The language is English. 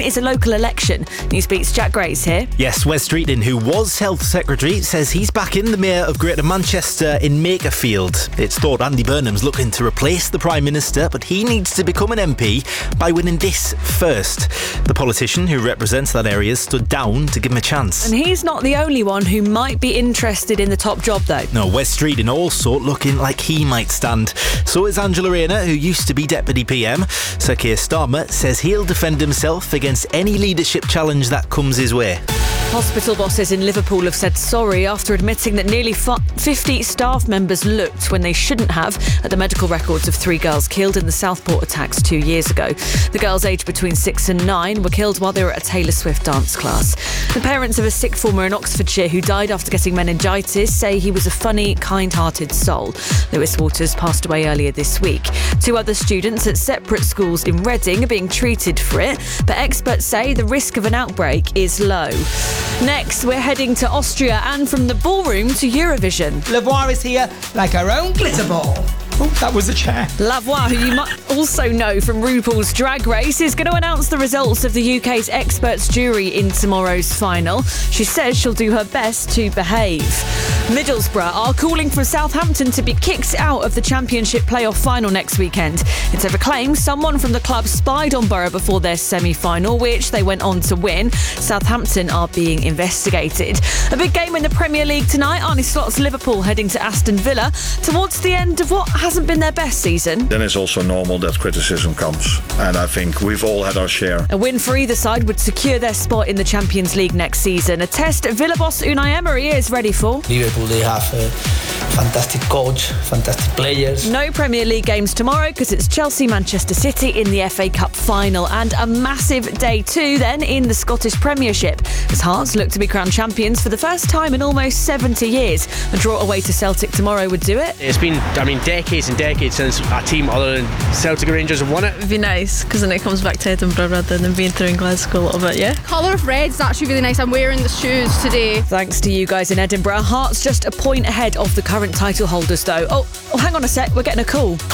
is a local election. Newsbeat's Jack Grace here. Yes, Wes Streeting, who was Health Secretary, says he's backing the Mayor of Greater Manchester in Makerfield. It's thought Andy Burnham's looking to replace the Prime Minister, but he needs to become an MP by winning this first. The politician who represents that area stood down to give him a chance. And he's not the only one who might be interested in the top job, though. No, Wes Streeting also looking like he might stand. So is Angela Rayner, who used to be Deputy PM. Sir Keir Starmer says he'll defend himself against any leadership challenge that comes his way. Hospital bosses in Liverpool have said sorry after admitting that nearly 50 staff members looked when they shouldn't have at the medical records of 3 girls killed in the Southport attacks 2 years ago. The girls, aged between 6 and 9, were killed while they were at a Taylor Swift dance class. The parents of a sixth former in Oxfordshire who died after getting meningitis say he was a funny, kind-hearted soul. Lewis Waters passed away earlier this week. 2 other students at separate schools in Reading are being treated for it, but experts say the risk of an outbreak is low. Next, we're heading to Austria and from the ballroom to Eurovision. Lavoie is here like her own glitter ball. Oh, that was a chair. Lavoie, who you might also know from RuPaul's Drag Race, is going to announce the results of the UK's experts jury in tomorrow's final. She says she'll do her best to behave. Middlesbrough are calling for Southampton to be kicked out of the Championship playoff final next weekend. It's over claims someone from the club spied on Borough before their semi-final, which they went on to win. Southampton are being investigated. A big game in the Premier League tonight. Arne Slot's Liverpool heading to Aston Villa towards the end of what hasn't been their best season. Then it's also normal that criticism comes, and I think we've all had our share. A win for either side would secure their spot in the Champions League next season, a test Villa boss Unai Emery is ready for. Liverpool, they have a fantastic coach, fantastic players. No Premier League games tomorrow because it's Chelsea-Manchester City in the FA Cup final, and a massive day 2 then in the Scottish Premiership as Hearts look to be crowned champions for the first time in almost 70 years. A draw away to Celtic tomorrow would do it. It's been, decades and decades since a team other than Celtic or Rangers have won it. It'd be nice because then it comes back to Edinburgh rather than being through in Glasgow a little bit, yeah? Colour of red's actually really nice. I'm wearing the shoes today. Thanks to you guys in Edinburgh. Hearts just a point ahead of the current title holders though. Oh, hang on a sec, we're getting a call.